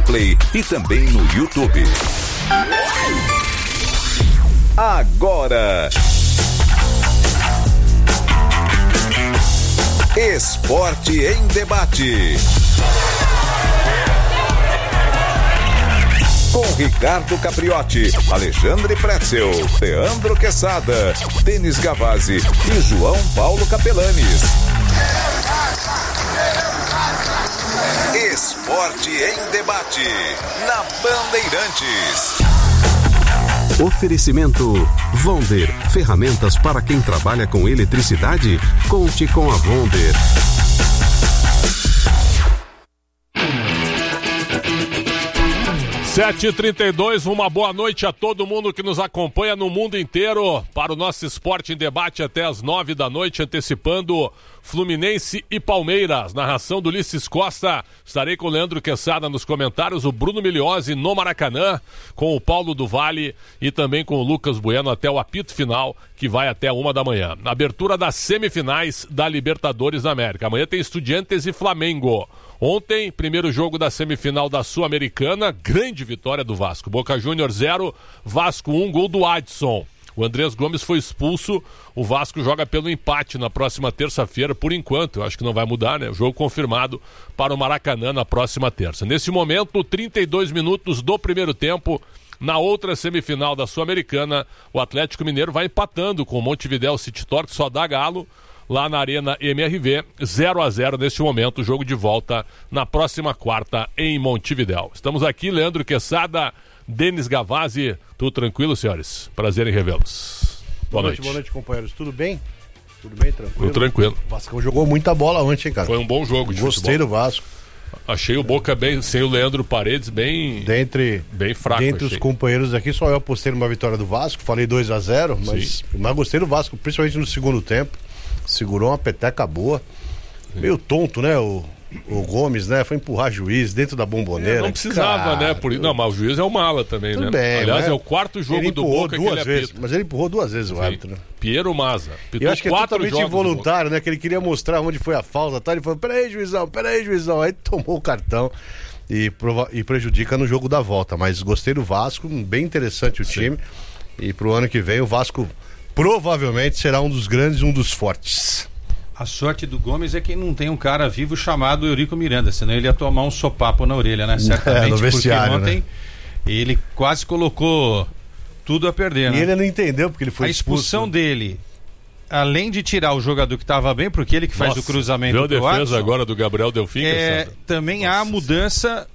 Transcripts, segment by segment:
Play e também no YouTube. Agora, Esporte em Debate. Com Ricardo Capriotti, Alexandre Pretzel, Leandro Quesada, Denis Gavazzi e João Paulo Capelanes. Esporte em Debate, na Bandeirantes. Oferecimento Vonder, ferramentas para quem trabalha com eletricidade? Conte com a Vonder. 7h32, uma boa noite a todo mundo que nos acompanha no mundo inteiro para o nosso Esporte em Debate até as 9 da noite, antecipando Fluminense e Palmeiras. Narração do Ulisses Costa, estarei com o Leandro Quesada nos comentários, o Bruno Migliozzi no Maracanã, com o Paulo do Vale e também com o Lucas Bueno até o apito final, que vai até 1 da manhã. Na abertura das semifinais da Libertadores da América. Amanhã tem Estudiantes e Flamengo. Ontem, primeiro jogo da semifinal da Sul-Americana, grande vitória do Vasco. Boca Juniors 0, Vasco 1, gol do Adson. O Andrés Gomes foi expulso, o Vasco joga pelo empate na próxima terça-feira, por enquanto, eu acho que não vai mudar, né? O jogo confirmado para o Maracanã na próxima terça. Nesse momento, 32 minutos do primeiro tempo, na outra semifinal da Sul-Americana, o Atlético Mineiro vai empatando com o Montevidéu City Torque, só dá galo, lá na Arena MRV, 0-0 neste momento, jogo de volta na próxima quarta em Montevidéu. Estamos aqui, Leandro Quesada, Denis Gavazzi, tudo tranquilo, senhores? Prazer em revê-los. Boa noite. Boa noite, companheiros. Tudo bem? Tudo bem, tranquilo? Tudo tranquilo. O Vasco jogou muita bola ontem, hein, cara? Foi um bom jogo de Gostei futebol. do Vasco. Achei o Boca bem, sem o Leandro Paredes, bem fraco. Dentre os companheiros aqui, só eu apostei numa vitória do Vasco, falei 2-0, mas gostei do Vasco, principalmente no segundo tempo. Segurou uma peteca boa. Meio tonto, né? O Gomes, né? Foi empurrar juiz dentro da bomboneira. Não precisava, né? Não, mas o juiz é o mala também, tudo né? bem, aliás, né? é o quarto jogo do Boca que ele vezes, apita. mas ele empurrou 2 vezes o árbitro, né? Piero Maza. Eu acho que é totalmente involuntário, né? Que ele queria mostrar onde foi a falta, tá? Ele falou, peraí, juizão. Aí tomou o cartão e prejudica no jogo da volta. Mas gostei do Vasco, bem interessante o time. E pro ano que vem o Vasco provavelmente será um dos grandes, um dos fortes. A sorte do Gomes é que não tem um cara vivo chamado Eurico Miranda, senão ele ia tomar um sopapo na orelha, né? Certamente, no vestiário, porque ontem, né? Ele quase colocou tudo a perder, né? E ele não entendeu porque ele foi expulso. A expulsão dele, além de tirar o jogador que estava bem, porque ele que faz o cruzamento viu a pro defesa Watson, agora do Gabriel Delfim? também há a mudança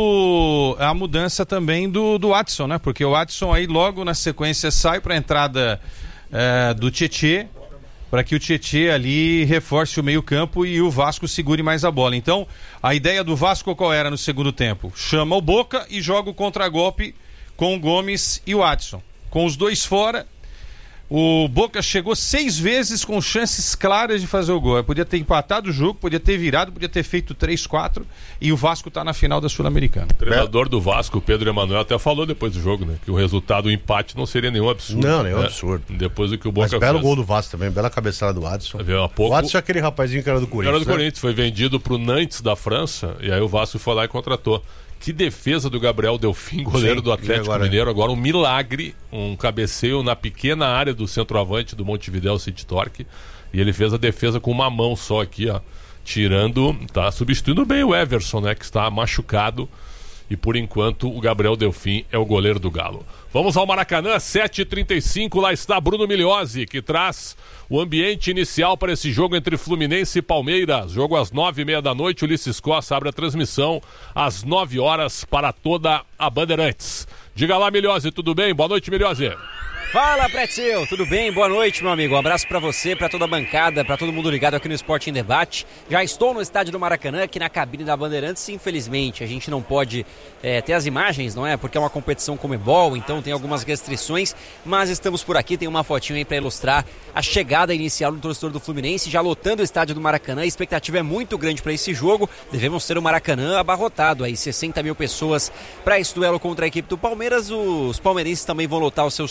também do Watson, né? Porque o Watson aí logo na sequência sai para a entrada do Tietê, para que o Tietê ali reforce o meio-campo e o Vasco segure mais a bola. Então, a ideia do Vasco qual era no segundo tempo? Chama o Boca e joga o contragolpe com o Gomes e o Adson. Com os dois fora, o Boca chegou 6 vezes com chances claras de fazer o gol. Podia ter empatado o jogo, podia ter virado, podia ter feito 3-4 e o Vasco está na final da Sul-Americana. O treinador do Vasco, o Pedro Emanuel, até falou depois do jogo, né? Que o resultado do empate não seria nenhum absurdo. Não, nenhum absurdo. Depois do que o Boca fez. Mas belo fez. gol do Vasco também, bela cabeçada do Adson. O Adson é aquele rapazinho que era do Corinthians. Era do Corinthians, foi vendido pro Nantes da França e aí o Vasco foi lá e contratou. Que defesa do Gabriel Delfim, goleiro do Atlético Mineiro. Agora um milagre, um cabeceio na pequena área do centroavante do Montevidéu City Torque. E ele fez a defesa com uma mão só aqui, ó. Tirando, tá substituindo bem o Everson, né? Que está machucado. E por enquanto o Gabriel Delfim é o goleiro do Galo. Vamos ao Maracanã, 7h35, lá está Bruno Migliozzi, que traz o ambiente inicial para esse jogo entre Fluminense e Palmeiras. Jogo às 9h30 da noite, Ulisses Costa abre a transmissão às 9 horas para toda a Bandeirantes. Diga lá, Migliozzi, tudo bem? Boa noite, Migliozzi. Fala, Pretzel, tudo bem? Boa noite, meu amigo. Um abraço pra você, pra toda a bancada, pra todo mundo ligado aqui no Esporte em Debate. Já estou no estádio do Maracanã, aqui na cabine da Bandeirantes. Infelizmente, a gente não pode ter as imagens, não é? Porque é uma competição Comebol, então tem algumas restrições. Mas estamos por aqui, tem uma fotinho aí pra ilustrar a chegada inicial do torcedor do Fluminense, já lotando o estádio do Maracanã. A expectativa é muito grande pra esse jogo. Devemos ter o Maracanã abarrotado aí, 60 mil pessoas pra esse duelo contra a equipe do Palmeiras. Os palmeirenses também vão lotar o seu setor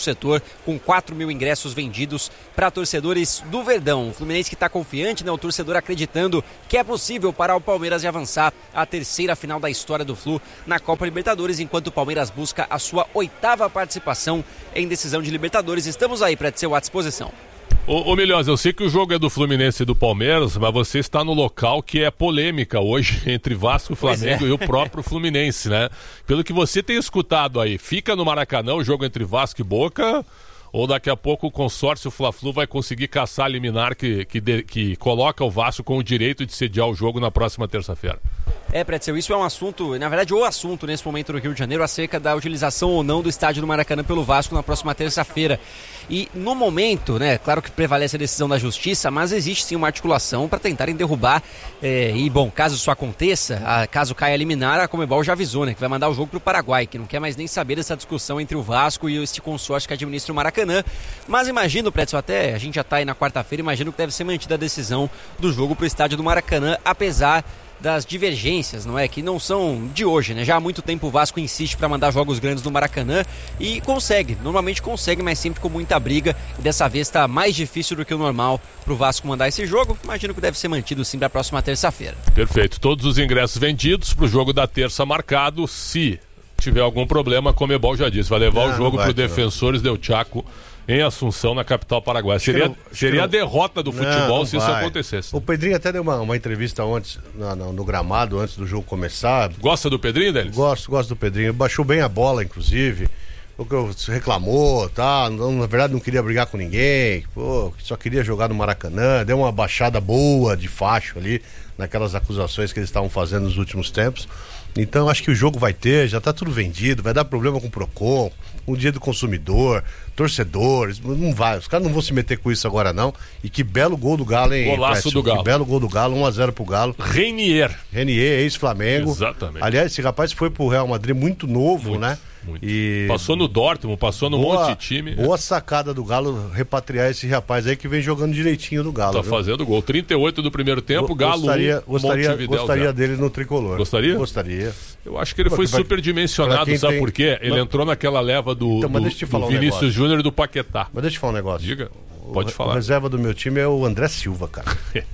com 4 mil ingressos vendidos para torcedores do Verdão. O Fluminense que está confiante, né? O torcedor acreditando que é possível parar o Palmeiras de avançar à terceira final da história do Flu na Copa Libertadores, enquanto o Palmeiras busca a sua 8ª participação em decisão de Libertadores. Estamos aí, Pretzel, à disposição. Ô Milhosa, eu sei que o jogo é do Fluminense e do Palmeiras, mas você está no local que é polêmica hoje entre Vasco, Flamengo e o próprio Fluminense, né? Pelo que você tem escutado aí, fica no Maracanã o jogo entre Vasco e Boca, ou daqui a pouco o consórcio Fla-Flu vai conseguir caçar a liminar que coloca o Vasco com o direito de sediar o jogo na próxima terça-feira? Pretzel, isso é um assunto, na verdade o assunto nesse momento no Rio de Janeiro, acerca da utilização ou não do estádio do Maracanã pelo Vasco na próxima terça-feira. E no momento, né, claro que prevalece a decisão da justiça, mas existe sim uma articulação para tentarem derrubar, e bom, caso isso aconteça, caso caia a liminar, a Conmebol já avisou, né, que vai mandar o jogo para o Paraguai, que não quer mais nem saber dessa discussão entre o Vasco e este consórcio que administra o Maracanã. Mas imagino, Pretzel, até a gente já está aí na quarta-feira, imagino que deve ser mantida a decisão do jogo para o estádio do Maracanã, apesar das divergências, não é? Que não são de hoje, né? Já há muito tempo o Vasco insiste para mandar jogos grandes no Maracanã e consegue, normalmente consegue, mas sempre com muita briga, e dessa vez está mais difícil do que o normal para o Vasco mandar esse jogo. Imagino que deve ser mantido sim para a próxima terça-feira. Perfeito, todos os ingressos vendidos para o jogo da terça marcado. Se tiver algum problema, a Conmebol já disse, vai levar o jogo para o Defensores del Chaco em Assunção, na capital paraguaia. Seria a derrota do futebol se isso acontecesse. O Pedrinho até deu uma entrevista ontem no gramado, antes do jogo começar. Gosta do Pedrinho, Denis? Gosto do Pedrinho. Baixou bem a bola, inclusive. O que reclamou, tá? Na verdade não queria brigar com ninguém. Só queria jogar no Maracanã. Deu uma baixada boa de facho ali, naquelas acusações que eles estavam fazendo nos últimos tempos. Então acho que o jogo vai ter, já tá tudo vendido, vai dar problema com o Procon, um dia do consumidor, torcedores, não vai, os caras não vão se meter com isso agora não. E que belo gol do Galo, hein? Golaço do Galo. Que belo gol do Galo, 1-0 pro Galo. Renier, ex-Flamengo. Exatamente. Aliás, esse rapaz foi pro Real Madrid muito novo, né? Muito. E passou no Dortmund, passou no monte de time. Boa sacada do Galo repatriar esse rapaz aí que vem jogando direitinho do Galo. Tá fazendo gol. 38 do primeiro tempo, Galo gostaria dele no tricolor. Gostaria? Gostaria. Eu acho que ele foi superdimensionado, sabe por quê? Ele entrou naquela leva do Vinícius Júnior e do Paquetá. Mas deixa eu te falar um negócio. Diga, pode falar. A reserva do meu time é o André Silva, cara.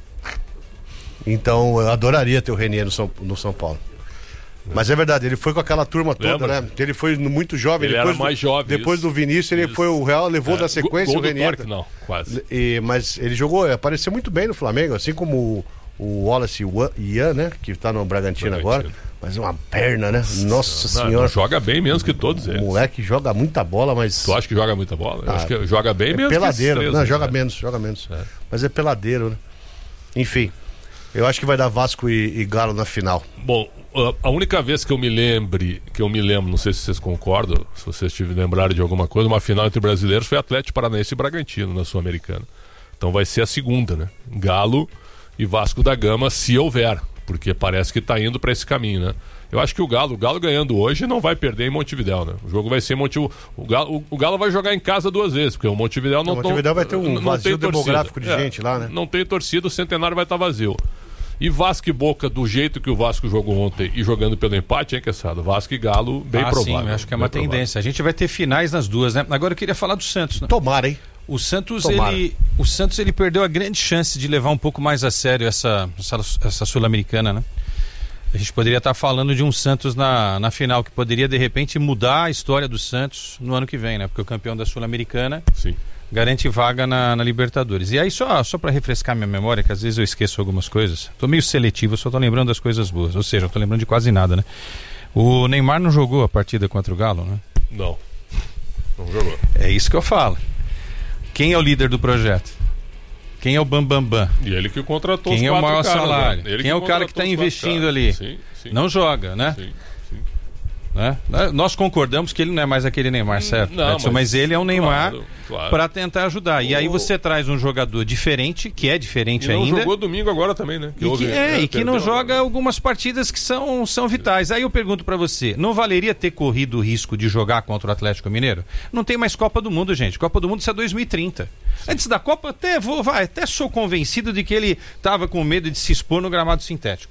Então eu adoraria ter o Renier no São Paulo. Mas é verdade, ele foi com aquela turma toda, Lembra? Né? Ele foi muito jovem. Ele era mais jovem. Depois do Vinícius, ele foi o Real, levou da sequência o Renier. Não, quase. Mas ele jogou, apareceu muito bem no Flamengo, assim como o Wallace Ian, né? Que tá no Bragantino agora. Mas uma perna, né? Nossa senhora. Não, joga bem menos que todos eles. O moleque joga muita bola, mas... Tu acha que joga muita bola? Eu acho que joga bem menos peladeiro. que Não, joga menos. Mas é peladeiro, né? Enfim, eu acho que vai dar Vasco e Galo na final. Bom, a única vez que eu me lembro, não sei se vocês concordam, se vocês lembrarem de alguma coisa, uma final entre brasileiros foi Atlético Paranaense e Bragantino na Sul-Americana. Então vai ser a segunda, né? Galo e Vasco da Gama, se houver, porque parece que tá indo para esse caminho, né? Eu acho que o Galo ganhando hoje não vai perder em Montevidéu, né? O jogo vai ser o Galo vai jogar em casa 2 vezes, porque o Montevidéu não... O Montevidéu vai ter um vazio demográfico de gente lá, né? Não tem torcida, o Centenário vai estar vazio. E Vasco e Boca, do jeito que o Vasco jogou ontem e jogando pelo empate, hein, Quesada? Vasco e Galo, bem provável. Sim, acho que é uma tendência. A gente vai ter finais nas duas, né? Agora eu queria falar do Santos, né? Tomara, hein? O Santos ele perdeu a grande chance de levar um pouco mais a sério essa Sul-Americana, né? A gente poderia estar falando de um Santos na final, que poderia de repente mudar a história do Santos no ano que vem, né? Porque o campeão da Sul-Americana garante vaga na Libertadores. E aí só para refrescar minha memória, que às vezes eu esqueço algumas coisas, tô meio seletivo, só tô lembrando das coisas boas, ou seja, eu tô lembrando de quase nada, né? O Neymar não jogou a partida contra o Galo, né? Não jogou. É isso que eu falo. Quem é o líder do projeto? Quem é o Bambambam? E ele que contratou Quem os é o maior caras, salário? Né? Quem é o cara que está investindo ali? Sim. Não joga, né? Sim. Né? Nós concordamos que ele não é mais aquele Neymar, certo? Não, mas ele é um Neymar claro. para tentar ajudar. E aí você traz um jogador diferente, que é diferente ainda. Ainda. Jogou domingo agora também, né? Que não joga algumas partidas que são vitais. Aí eu pergunto para você, não valeria ter corrido o risco de jogar contra o Atlético Mineiro? Não tem mais Copa do Mundo, gente. Copa do Mundo isso é 2030. Antes da Copa até sou convencido de que ele estava com medo de se expor no gramado sintético.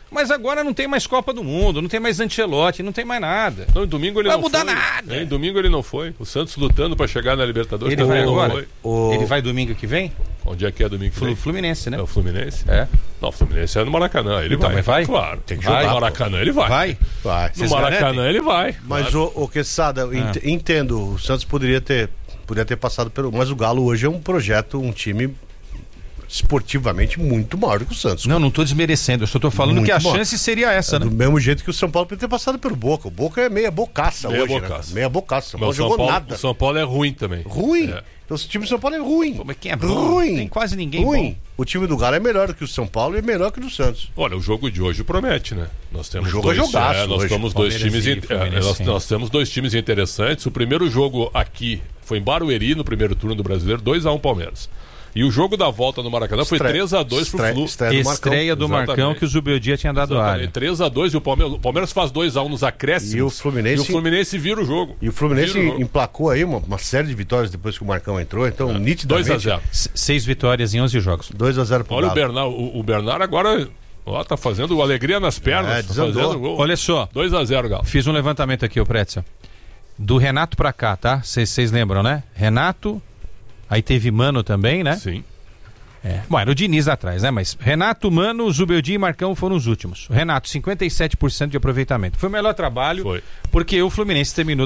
Mas agora não tem mais Copa do Mundo, não tem mais Ancelotti, não tem mais nada. Não, em domingo ele não vai mudar foi. Nada. Em domingo ele não foi. O Santos lutando para chegar na Libertadores. Ele vai agora? Foi. Ele vai domingo que vem? Onde é que é domingo que vem? Fluminense, né? É o Fluminense? É. Não, o Fluminense é no Maracanã. Ele Então, vai. mas vai? Claro. Tem que Vai. jogar, No Maracanã ele vai. Vai? Vai. No Maracanã ele vai. Mas claro. o Quesada, entendo, o Santos poderia ter passado pelo... Mas o Galo hoje é um projeto, um time esportivamente muito maior do que o Santos. Não estou desmerecendo, eu só estou falando Muito que a bom. chance seria essa, né? Do mesmo jeito que o São Paulo poderia ter passado pelo Boca. O Boca é meia bocaça Meia hoje, bocaça. né? Meia bocaça. O São Paulo Mas jogou nada. O São Paulo é ruim também. Ruim. É. Então, o time do São Paulo é ruim. Pô, mas quem é bom? Ruim. Tem quase ninguém ruim. bom. O time do Galo é melhor do que o São Paulo e é melhor que o do Santos. Olha, o jogo de hoje promete, né? Nós temos O jogo é jogaço nós hoje. temos dois Palmeiras times e Fluminense, nós temos dois times interessantes. O primeiro jogo aqui foi em Barueri no primeiro turno do Brasileiro, 2-1 Palmeiras. E o jogo da volta no Maracanã foi 3-2 pro Flu. Estreia do Marcão que o Zubeldia tinha dado a área. 3-2 e o Palmeiras faz 2-1 nos acréscimos. E o Fluminense vira o jogo. E o Fluminense emplacou aí uma série de vitórias depois que o Marcão entrou, então nitidamente 2-0. 6 vitórias em 11 jogos. 2-0 pro Olha Galo. o Bernard agora tá fazendo alegria nas pernas. Tá fazendo gol. Olha só. 2-0, Galo. Fiz um levantamento aqui, o Pretzel. Do Renato pra cá, tá? Vocês lembram, né? Renato, aí teve Mano também, né? Sim. Bom, era o Diniz atrás, né? Mas Renato, Mano, Zubeldia e Marcão foram os últimos. Renato, 57% de aproveitamento. Foi o melhor trabalho, porque o Fluminense terminou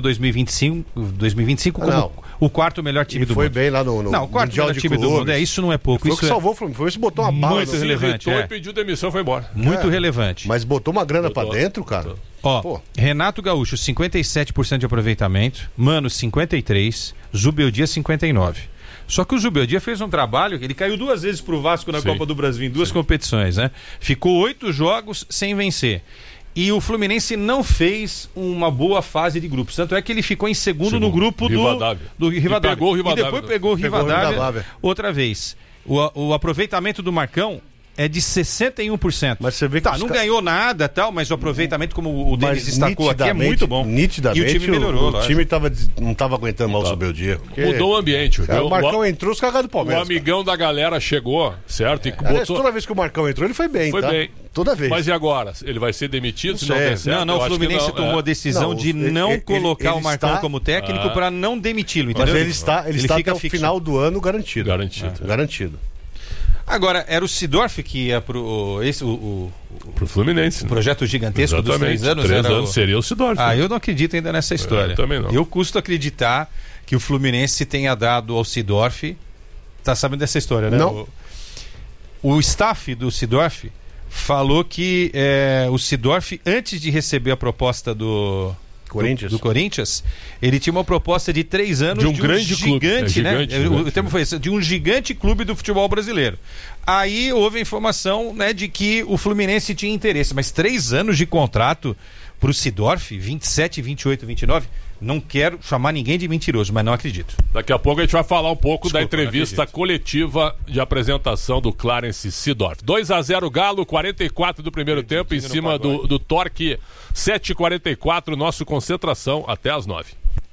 2025 como o quarto melhor time do mundo. Foi bem lá no Não, o quarto Mundial melhor de time Clubes. do mundo. Isso não é pouco. Foi o isso que salvou o Fluminense. Foi isso que botou uma bala. Muito relevante. E pediu demissão e foi embora. Muito relevante. Mas botou uma grana pra dentro, cara. Ó, Renato Gaúcho, 57% de aproveitamento. Mano, 53%. Zubeldia, 59%. Só que o Zubeldia fez um trabalho, ele caiu 2 vezes pro Vasco na Copa do Brasil, em 2 competições, né? Ficou 8 jogos sem vencer. E o Fluminense não fez uma boa fase de grupos. Tanto é que ele ficou em segundo no grupo do Rivadavia. E pegou o Rivadavia. E depois pegou o Rivadavia outra vez. O aproveitamento do Marcão é de 61%. Mas você vê que não ganhou nada, tal, mas o aproveitamento, como o Denis destacou aqui, é muito bom. Nitidamente, e o time melhorou. O time não estava aguentando mal o Zubeldia. Mudou o ambiente. O Marcão entrou, os cagados do Palmeiras. O amigão da galera chegou, certo? E botou... Toda vez que o Marcão entrou, ele foi bem, Foi bem. Toda vez. Mas e agora? Ele vai ser demitido se não der certo? Não, o Fluminense tomou a decisão de não colocar o Marcão como técnico para não demiti-lo. Mas ele está até o final do ano garantido. Garantido. Agora, era o Sidorf que ia pro Fluminense. O projeto gigantesco dos 3 anos. 3 anos seria o Sidorf. Eu não acredito ainda nessa história. Eu também não. Eu custo acreditar que o Fluminense tenha dado ao Sidorf. Tá sabendo dessa história, né? Não. O staff do Sidorf falou que o Sidorf, antes de receber a proposta do Corinthians, ele tinha uma proposta de 3 anos de um grande gigante, clube. Gigante. O termo foi esse, de um gigante clube do futebol brasileiro. Aí houve a informação, né, de que o Fluminense tinha interesse, mas 3 anos de contrato para o Sidorf, 27, 28, 29, não quero chamar ninguém de mentiroso, mas não acredito. Daqui a pouco a gente vai falar um pouco da entrevista coletiva de apresentação do Clarence Sidorf. 2-0 Galo, 44 do primeiro tempo, em cima do Torque, 7h44, nosso concentração até as 9.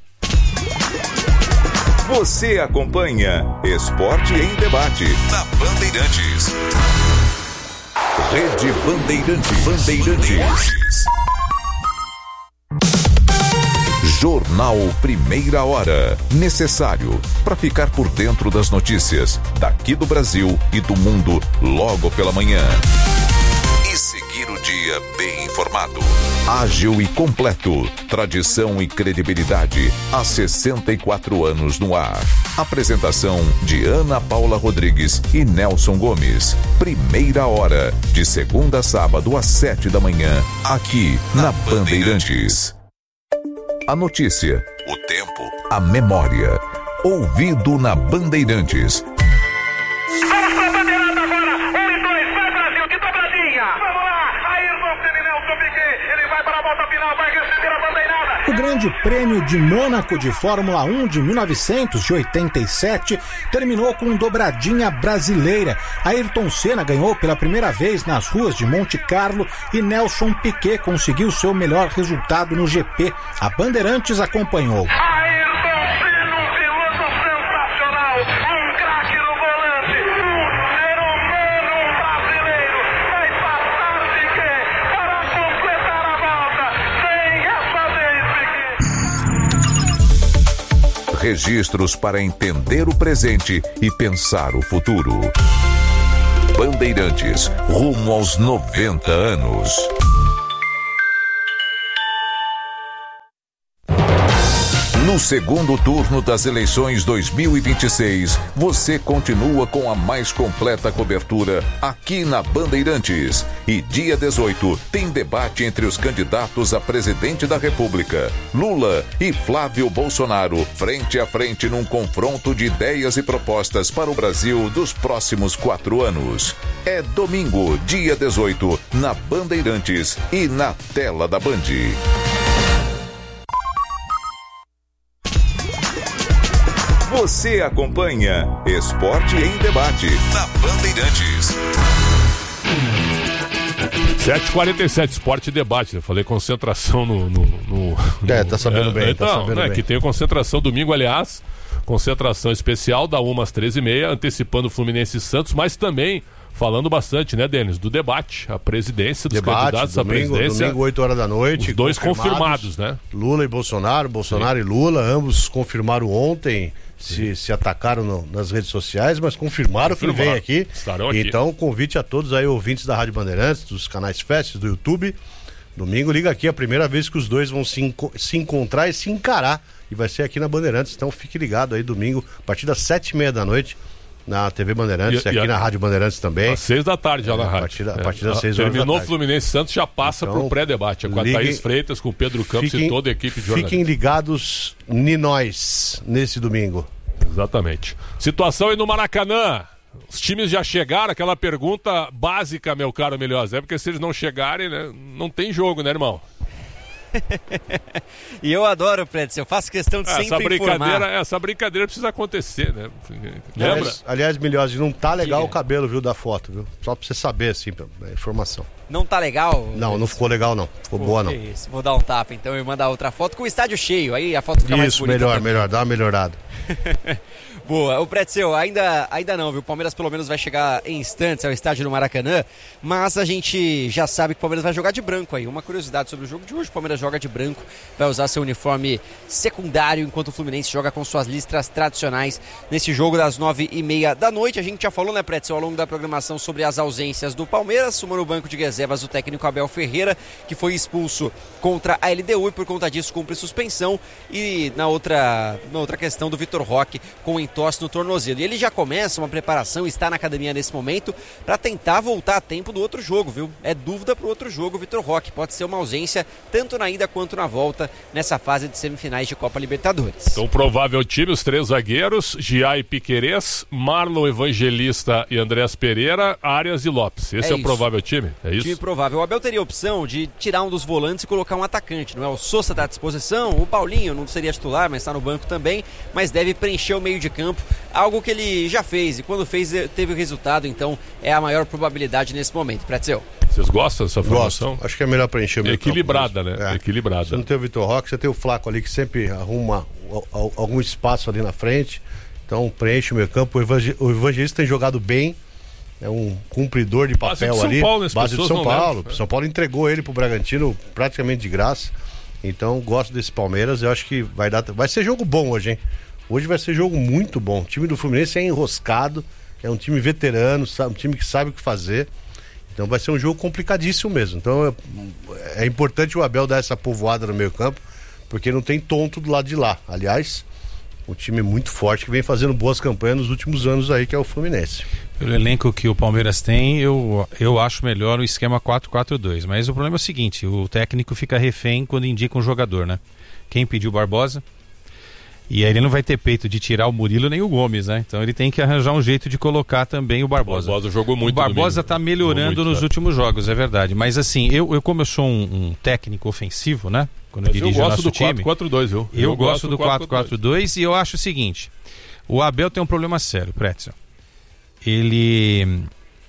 Você acompanha Esporte em Debate na Bandeirantes. Rede Bandeirantes. Jornal Primeira Hora. Necessário para ficar por dentro das notícias daqui do Brasil e do mundo logo pela manhã. E seguir o dia bem informado. Ágil e completo. Tradição e credibilidade há 64 anos no ar. Apresentação de Ana Paula Rodrigues e Nelson Gomes. Primeira Hora. De segunda a sábado às 7 da manhã. Aqui na Bandeirantes. A notícia, o tempo, a memória. Ouvido na Bandeirantes. Vamos pra bandeirada agora. 1 e 2, vai Brasil, de dobradinha. Vamos lá, Ayrton Senna, Nelson Piquet. Ele vai para a volta final, vai receber a bandeirada. O Grande Prêmio de Mônaco de Fórmula 1 de 1987 terminou com dobradinha brasileira. Ayrton Senna ganhou pela primeira vez nas ruas de Monte Carlo e Nelson Piquet conseguiu seu melhor resultado no GP. A Bandeirantes acompanhou. Registros para entender o presente e pensar o futuro. Bandeirantes, rumo aos 90 anos. No segundo turno das eleições 2026, você continua com a mais completa cobertura aqui na Bandeirantes. E dia 18 tem debate entre os candidatos a presidente da República, Lula e Flávio Bolsonaro, frente a frente num confronto de ideias e propostas para o Brasil dos próximos 4 anos. É domingo, dia 18, na Bandeirantes e na tela da Band. Você acompanha Esporte em Debate na Bandeirantes. 7h47, Esporte e Debate. Eu falei concentração no... Tá sabendo bem, então, tá sabendo bem. Que tem concentração domingo, aliás, concentração especial da 1 às 13h30, antecipando o Fluminense e Santos, mas também falando bastante, né, Denis, do debate, a presidência dos candidatos à presidência. Domingo, 8 horas da noite. Os dois confirmados, né? Lula e Bolsonaro, Bolsonaro e Lula, ambos confirmaram ontem, se atacaram nas redes sociais, mas confirmaram que vem aqui. Estarão aqui. Então, convite a todos aí, ouvintes da Rádio Bandeirantes, dos canais Festes, do YouTube. Domingo, liga aqui, a primeira vez que os dois vão se encontrar e se encarar. E vai ser aqui na Bandeirantes, então fique ligado aí, domingo, a partir das 7h30 da noite. Na TV Bandeirantes, aqui na Rádio Bandeirantes também. Às 6 da tarde já na rádio. A partir das 6 horas. Terminou o Fluminense Santos, já passa pro pré-debate. Com a Thaís Freitas, com o Pedro Campos e toda a equipe de jornalistas. Fiquem ligados em nós nesse domingo. Exatamente. Situação aí no Maracanã. Os times já chegaram, aquela pergunta básica, meu caro Melhores. É porque se eles não chegarem, né, não tem jogo, né, irmão? E eu adoro, Pretzel, eu faço questão de sempre informar. Essa brincadeira precisa acontecer, né? Lembra? Aliás, Milhose, não tá legal o cabelo, viu, da foto, viu? Só pra você saber, assim, informação. Não tá legal? Não ficou legal, não. Ficou boa, não. Isso. Vou dar um tapa, então, e mandar outra foto com o estádio cheio, aí a foto fica mais bonita. Isso, melhor, dá uma melhorada. Boa, o Pretzel, ainda não, viu? O Palmeiras pelo menos vai chegar em instantes ao estádio do Maracanã, mas a gente já sabe que o Palmeiras vai jogar de branco aí. Uma curiosidade sobre o jogo de hoje, o Palmeiras joga de branco, vai usar seu uniforme secundário, enquanto o Fluminense joga com suas listras tradicionais nesse jogo das 9h30 da noite. A gente já falou, né, Pretzel, ao longo da programação sobre as ausências do Palmeiras, sumou no banco de reservas o técnico Abel Ferreira, que foi expulso contra a LDU e por conta disso cumpre suspensão, e na outra questão do Vitor Roque com entorse no tornozelo. E ele já começa uma preparação, está na academia nesse momento, para tentar voltar a tempo do outro jogo, viu? É dúvida pro outro jogo, Vitor Roque. Pode ser uma ausência tanto na ida quanto na volta nessa fase de semifinais de Copa Libertadores. Então, provável time, os 3 zagueiros, Gia e Piquerez, Marlon Evangelista e Andrés Pereira, Arias e Lopes. Esse é o provável time? É isso? Time provável. O Abel teria a opção de tirar um dos volantes e colocar um atacante, não é? O Sousa está à disposição, o Paulinho não seria titular, mas está no banco também, mas deve preencher o meio de campo, algo que ele já fez, e quando fez teve o resultado, então é a maior probabilidade nesse momento. Pretzel. Vocês gostam dessa formação? Acho que é melhor preencher o meio equilibrada, campo, né? Equilibrada. Você não tem o Vitor Roque, você tem o Flaco ali que sempre arruma algum espaço ali na frente, então preenche o meio campo. O Evangelista tem jogado bem, é um cumpridor de papel ali. Base de São Paulo. São Paulo entregou ele pro Bragantino praticamente de graça. Então gosto desse Palmeiras, eu acho que vai ser jogo bom hoje, hein? Hoje vai ser jogo muito bom. O time do Fluminense é enroscado, é um time veterano, um time que sabe o que fazer. Então vai ser um jogo complicadíssimo mesmo. Então é importante o Abel dar essa povoada no meio campo, porque não tem tonto do lado de lá. Aliás, um time muito forte que vem fazendo boas campanhas nos últimos anos aí, que é o Fluminense. Pelo elenco que o Palmeiras tem, eu acho melhor o esquema 4-4-2. Mas o problema é o seguinte, o técnico fica refém quando indica um jogador, né? Quem pediu Barbosa? E aí ele não vai ter peito de tirar o Murilo nem o Gomes, né? Então ele tem que arranjar um jeito de colocar também o Barbosa. O Barbosa jogou muito. O Barbosa está melhorando nos últimos jogos, é verdade. Mas assim, como eu sou um técnico ofensivo, né? Quando eu dirijo o nosso time. Eu gosto do 4-4-2, viu? Eu gosto do 4-4-2 e eu acho o seguinte, o Abel tem um problema sério, Pretzel. Ele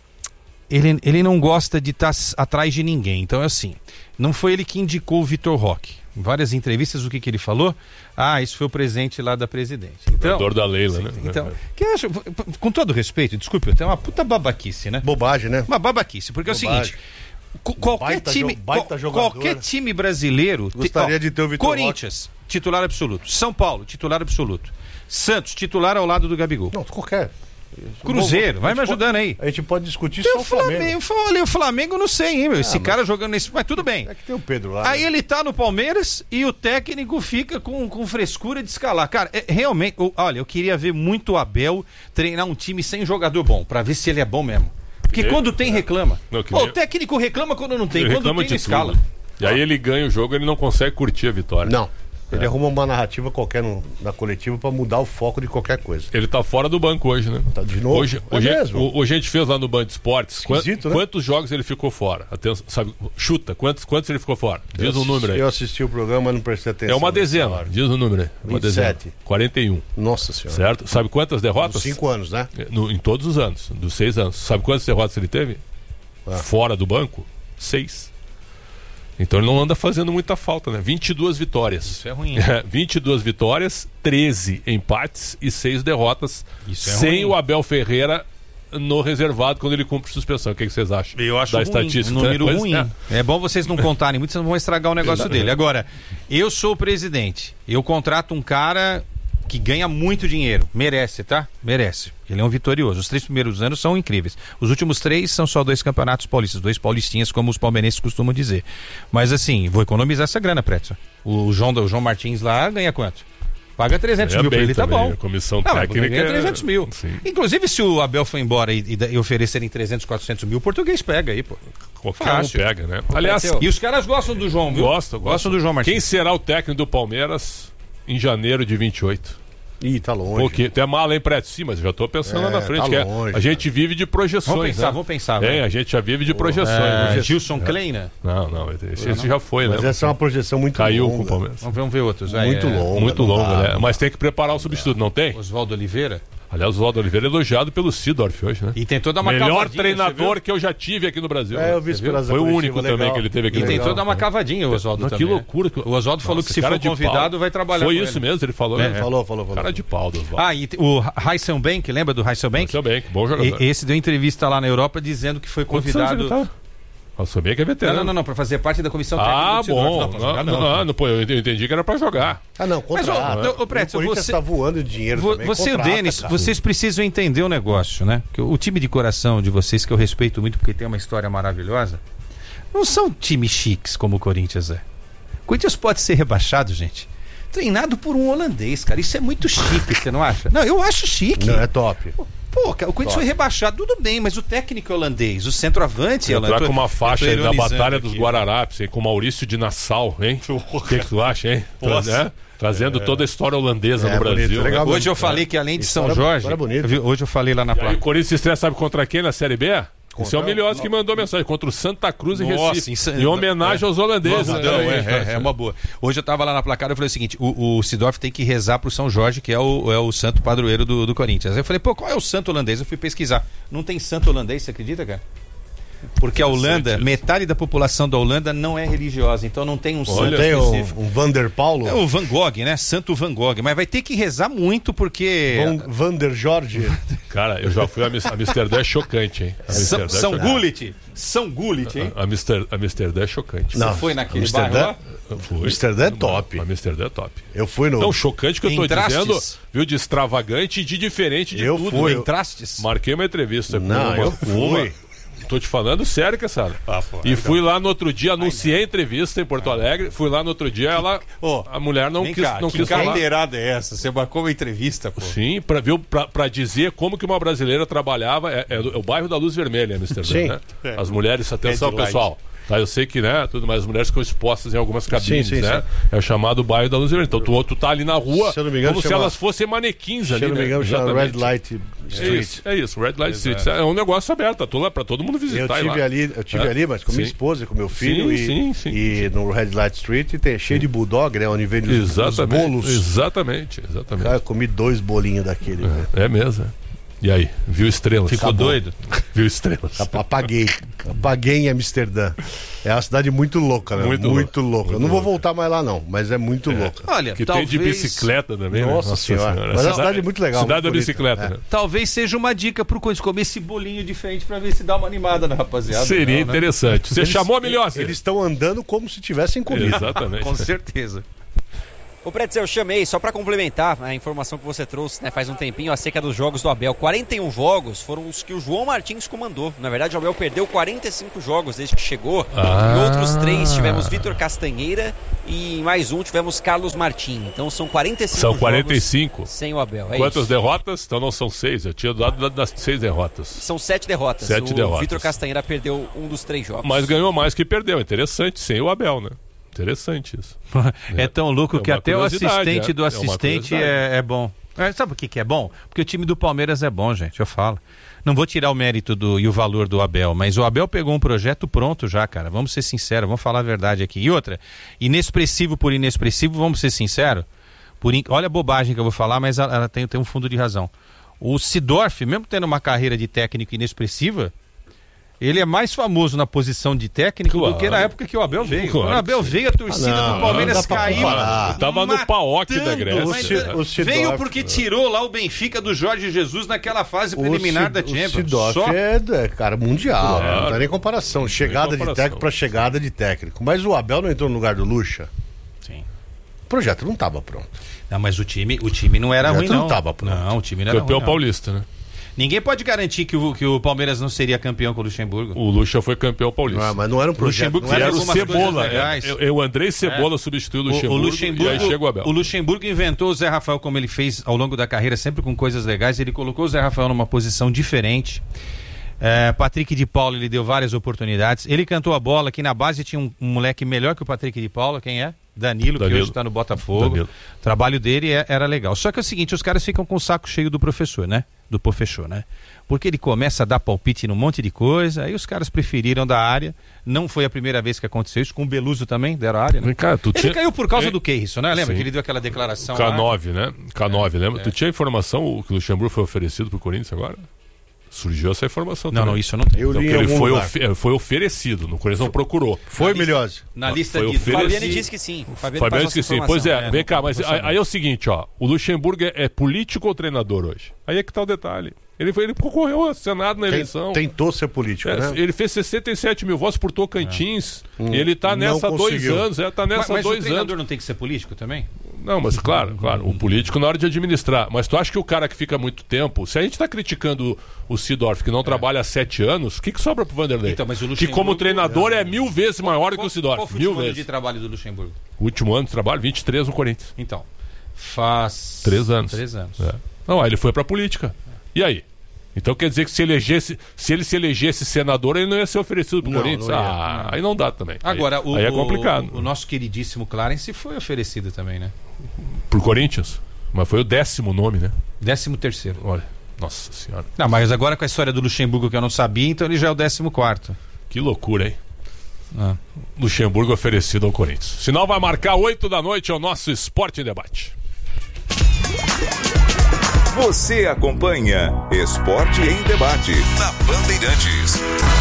não gosta de estar atrás de ninguém. Então é assim, não foi ele que indicou o Vitor Roque. Em várias entrevistas, o que ele falou? Isso foi o presente lá da presidente. Então, da Leila, né? Então, que eu acho, com todo respeito, desculpe, eu tenho uma puta babaquice, né? Bobagem, né? Uma babaquice, porque bobagem. É o seguinte, qualquer time brasileiro... Gostaria de ter o Vitor Corinthians, titular absoluto. São Paulo, titular absoluto. Santos, titular ao lado do Gabigol. Não, qualquer. Cruzeiro, vai me ajudando aí. A gente pode discutir só o Flamengo. Olha, o Flamengo não sei, hein, meu. Esse cara jogando nesse... Mas tudo bem. É que tem o Pedro lá. Aí ele tá no Palmeiras e o técnico fica com frescura de escalar. Cara, realmente, olha, eu queria ver muito o Abel treinar um time sem jogador bom, pra ver se ele é bom mesmo. Porque quando tem, reclama. O técnico reclama quando não tem, quando tem, escala. E aí ele ganha o jogo, ele não consegue curtir a vitória. Não. Ele arruma uma narrativa qualquer na coletiva pra mudar o foco de qualquer coisa. Ele tá fora do banco hoje, né? Tá de novo? Hoje a gente fez lá no Band Esportes. Quantos jogos ele ficou fora? Atenção, sabe, chuta, quantos ele ficou fora? Diz um número aí. Eu assisti o programa, mas não prestei atenção. É uma dezena, diz o número aí. 27. 41. Nossa senhora. Certo? Sabe quantas derrotas? 5 anos, né? Em todos os anos, dos 6 anos. Sabe quantas derrotas ele teve? Fora do banco? 6. Então ele não anda fazendo muita falta, né? 22 vitórias. Isso é ruim. 22 vitórias, 13 empates e 6 derrotas. Isso é sem ruim. o Abel Ferreira no reservado quando ele cumpre suspensão. O que vocês acham? Eu acho da ruim, estatística? um número ruim. É bom vocês não contarem muito, senão vão estragar o negócio dele. Agora, eu sou o presidente. Eu contrato um cara que ganha muito dinheiro. Merece, tá? Merece. Ele é um vitorioso. Os 3 primeiros anos são incríveis. Os últimos 3 são só 2 campeonatos paulistas, 2 paulistinhas, como os palmeirenses costumam dizer. Mas assim, vou economizar essa grana, Pretzel. O João Martins lá ganha quanto? Paga 300 mil pra ele, tá bom. A comissão técnica ganha 300 mil. Sim. Inclusive, se o Abel for embora e oferecerem 300, 400 mil, o português pega aí, pô. Qualquer um pega, né? Aliás, e os caras gostam do João, viu? Gostam do João Martins. Quem será o técnico do Palmeiras em janeiro de 28? Ih, tá longe. Porque tem a mala, hein, Preto? Sim, mas eu já tô pensando lá na frente. Tá longe, a gente vive de projeções. Vamos pensar. A gente já vive de projeções. Gilson Kleina? Não, esse já foi, né? Mas essa é uma projeção muito Caiu longa. com o Palmeiras. Vamos ver outros. Muito longa, né? Mas tem que preparar o substituto, não tem? Oswaldo Oliveira? Aliás, o Oswaldo Oliveira é elogiado pelo Sidorf hoje, né? E tentou dar uma melhor treinador que eu já tive aqui no Brasil. Eu vi isso pelas Foi o único também que ele teve aqui no Brasil. E tentou dar uma cavadinha, o Oswaldo também. Que loucura. O Oswaldo falou que se for convidado vai trabalhar com ele. Foi isso mesmo, ele falou. Falou. Cara de pau do Oswaldo. E o Heisenbank, lembra do Heisenbank? Heisenbank, bom jogador. Esse deu entrevista lá na Europa dizendo que foi convidado... O Heisenbank é veterano. Não, pra fazer parte da comissão técnica. Pô, eu entendi que era pra jogar. O Corinthians tá voando de dinheiro também. Você e o Denis, vocês precisam entender o negócio, né? Que o time de coração de vocês, que eu respeito muito porque tem uma história maravilhosa, não são times chiques como o Corinthians é. O Corinthians pode ser rebaixado, gente, treinado por um holandês, cara. Isso é muito chique, você não acha? Não, eu acho chique. Não, é top. Pô, cara, o Corinthians foi rebaixado, tudo bem, mas o técnico é holandês, o centroavante é holandês. Entrar com uma faixa aí na Batalha dos Guararapes, com Maurício de Nassau, hein? O que tu acha, hein? Trazendo toda a história holandesa no Brasil. Legal, hoje eu falei que além de São Jorge, hoje eu falei lá na placa. O Corinthians se estreia, sabe contra quem na Série B? Esse é o Milhões que mandou mensagem contra o Santa Cruz e Recife. Em homenagem aos holandeses. É uma boa. Hoje eu tava lá na placada e falei o seguinte: o Sidorf tem que rezar pro São Jorge, que é o santo padroeiro do Corinthians. Aí eu falei, qual é o santo holandês? Eu fui pesquisar. Não tem santo holandês, você acredita, cara? Porque a Holanda, metade da população da Holanda não é religiosa, então não tem um santo específico. Um Vander Paulo? É o Van Gogh, né? Santo Van Gogh. Mas vai ter que rezar muito porque... Vander Jorge? Cara, eu já fui a Amsterdã, é chocante, hein? São Gullit, hein? Amsterdã é chocante. Você foi naquele bairro lá? Amsterdã é top. Amsterdã é top. Eu fui no... Tão chocante que eu tô dizendo, viu, de extravagante e de diferente de tudo. Fui. Entrastes? Marquei uma entrevista com eu fui. Tô te falando sério, Cassara. E fui lá no outro dia, anunciei a entrevista em Porto Alegre. Fui lá no outro dia, a mulher não quis falar. Que carteirada é essa? Você marcou uma entrevista, pô? Sim, pra dizer como que uma brasileira trabalhava. É o bairro da Luz Vermelha, Amsterdã, né? As mulheres, atenção, pessoal. Tá, eu sei que, né, tudo mais, as mulheres ficam expostas em algumas cabines, né? É o chamado bairro da Luz Vermelha. Então tu tá ali na rua, se elas fossem manequins ali, né? Se eu não me engano, chama Red Light Street. É isso, Red Light Street. É um negócio aberto, tô lá pra todo mundo visitar. Eu tive ali, mas com minha esposa, com meu filho e no Red Light Street tem cheio de bulldog, né? Onde vende os bolos. Exatamente. Cara, eu comi 2 bolinhos daquele. É mesmo, E aí, viu estrelas? Ficou doido? Viu estrelas. Apaguei em Amsterdã. É uma cidade muito louca, né? Muito louca. Eu não vou voltar mais lá, não, mas é muito louca. Olha, que tem de bicicleta também. Nossa senhora. Mas é uma cidade muito legal. Cidade da bicicleta, né? Talvez seja uma dica pro Corinthians comer esse bolinho diferente pra ver se dá uma animada na rapaziada. Seria interessante. Você chamou a Milhoça? Eles estão andando como se tivessem comido. Exatamente. Com certeza. Ô, Pretzel, eu chamei só pra complementar a informação que você trouxe, né, faz um tempinho, acerca dos jogos do Abel. 41 jogos foram os que o João Martins comandou. Na verdade, o Abel perdeu 45 jogos desde que chegou. Em outros 3 tivemos Vitor Castanheira e em mais um tivemos Carlos Martins. Então são 45 São 45 jogos sem o Abel. Quantas derrotas? Então não são 6. Eu tinha dado das 6 derrotas. São 7 derrotas. 7 derrotas. O Vitor Castanheira perdeu um dos 3 jogos. Mas ganhou mais que perdeu. Interessante, sem o Abel, né? Interessante isso. É tão louco que até o assistente do assistente é bom. Sabe por que é bom? Porque o time do Palmeiras é bom, gente, eu falo. Não vou tirar o mérito e o valor do Abel, mas o Abel pegou um projeto pronto já, cara. Vamos ser sinceros, vamos falar a verdade aqui. E outra, inexpressivo por inexpressivo, vamos ser sinceros. Olha a bobagem que eu vou falar, mas ela tem um fundo de razão. O Seedorf, mesmo tendo uma carreira de técnico inexpressiva, ele é mais famoso na posição de técnico do que na época que o Abel veio. Quando o Abel veio, a torcida do Palmeiras caiu. Tava no PAOK da Grécia. Veio porque tirou lá o Benfica do Jorge Jesus naquela fase preliminar da Champions. O Seedorf é cara mundial, não tem nem comparação. Chegada de técnico para chegada de técnico. Mas o Abel não entrou no lugar do Lucha? Sim. O projeto não estava pronto. Não, mas o time não era ruim, não. Não estava pronto. Não, o time não era ruim. Campeão paulista, né? Ninguém pode garantir que o Palmeiras não seria campeão com o Luxemburgo. O Lucha foi campeão paulista. Mas não era um projeto. Luxemburgo era o Cebola. O Andrei Cebola substituiu o Luxemburgo, e aí chega o Abel. O Luxemburgo inventou o Zé Rafael como ele fez ao longo da carreira, sempre com coisas legais. Ele colocou o Zé Rafael numa posição diferente. Patrick de Paula, ele deu várias oportunidades. Ele cantou a bola, aqui na base tinha um moleque melhor que o Patrick de Paula. Quem é? Danilo, que hoje está no Botafogo. O trabalho dele era legal. Só que é o seguinte, os caras ficam com o saco cheio do professor, né? Do professor, né? Porque ele começa a dar palpite num monte de coisa, aí os caras preferiram da área. Não foi a primeira vez que aconteceu isso, com o Beluso também, deram área, né? Cara, ele caiu por causa do Keirson, né? Lembra que ele deu aquela declaração K9, né? K9, lembra? Tu tinha informação que o Luxemburgo foi oferecido pro Corinthians agora? Surgiu essa informação também. Não, isso eu não tenho. Então, ele foi oferecido, no Corinthians não procurou. Foi, Milhose? Na lista de... Fabiane disse que sim. Fabiane disse que sim. Pois vem cá, mas aí é o seguinte, ó. O Luxemburgo é político ou treinador hoje? Aí é que tá o detalhe. Ele concorreu ao Senado na eleição. Tentou ser político, né? Ele fez 67 mil votos por Tocantins. Ele tá nessa há 2 anos. Mas o treinador não tem que ser político também? Não, mas claro, o político na hora de administrar. Mas tu acha que o cara que fica muito tempo... Se a gente tá criticando o Seedorf, que não trabalha há 7 anos, o que sobra pro Vanderlei? Então, mas o que como treinador é 1000 vezes maior que o Seedorf. Qual foi o último ano de trabalho do Luxemburgo? O último ano de trabalho, 23 no Corinthians. Então, faz... 3 anos. 3 anos. Não, aí ele foi pra política. E aí? Então quer dizer que se ele se elegesse senador, ele não ia ser oferecido pro Corinthians? Aí não dá também. Agora, aí é complicado. O nosso queridíssimo Clarence foi oferecido também, né? Pro Corinthians? Mas foi o 10º nome, né? 13º. Olha, nossa senhora. Não, mas agora com a história do Luxemburgo que eu não sabia, então ele já é o 14º. Que loucura, hein? Luxemburgo oferecido ao Corinthians. Sinal vai marcar 8 da noite, é o nosso Esporte em Debate. Você acompanha Esporte em Debate na Bandeirantes.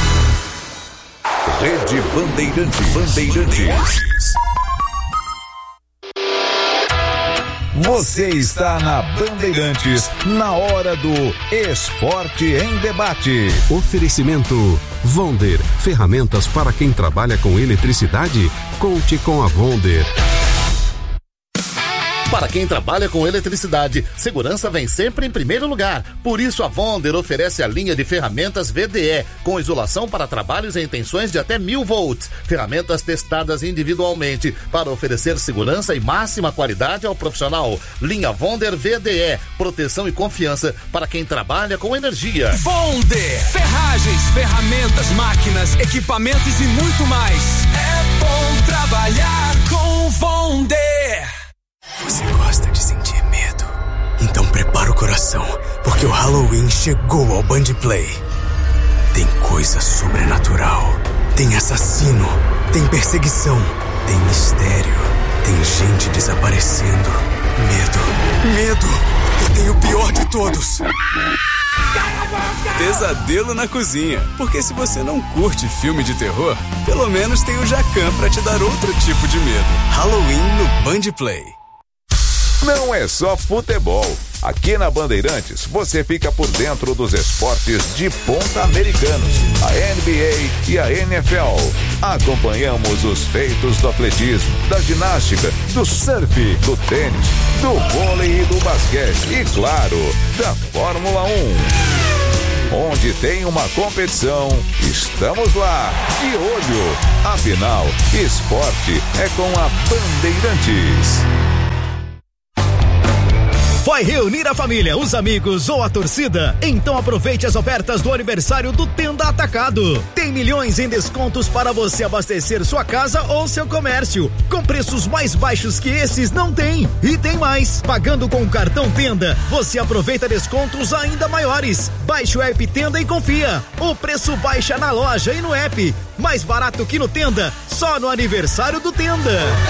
Rede Bandeirantes. Você está na Bandeirantes, na hora do Esporte em Debate. Oferecimento Vonder, ferramentas para quem trabalha com eletricidade. Conte com a Vonder. Para quem trabalha com eletricidade, segurança vem sempre em primeiro lugar. Por isso, a Vonder oferece a linha de ferramentas VDE, com isolação para trabalhos em tensões de até 1000 volts. Ferramentas testadas individualmente para oferecer segurança e máxima qualidade ao profissional. Linha Vonder VDE, proteção e confiança para quem trabalha com energia. Vonder, ferragens, ferramentas, máquinas, equipamentos e muito mais. É bom trabalhar com Vonder. Você gosta de sentir medo? Então prepara o coração, porque o Halloween chegou ao Band Play. Tem coisa sobrenatural, tem assassino, tem perseguição, tem mistério, tem gente desaparecendo. Medo. E tem o pior de todos. Pesadelo na cozinha, porque se você não curte filme de terror, pelo menos tem o Jacan pra te dar outro tipo de medo. Halloween no Band Play. não é só futebol. Aqui na Bandeirantes, você fica por dentro dos esportes de ponta americanos, a NBA e a NFL. Acompanhamos os feitos do atletismo, da ginástica, do surf, do tênis, do vôlei e do basquete e, claro, da Fórmula 1. Onde tem uma competição, estamos lá, de olho. Afinal, esporte é com a Bandeirantes. Vai reunir a família, os amigos ou a torcida? Então aproveite as ofertas do aniversário do Tenda Atacado. Tem milhões em descontos para você abastecer sua casa ou seu comércio. Com preços mais baixos que esses não tem. E tem mais. Pagando com o cartão Tenda, você aproveita descontos ainda maiores. Baixe o app Tenda e confia. O preço baixa na loja e no app. Mais barato que no Tenda, só no aniversário do Tenda.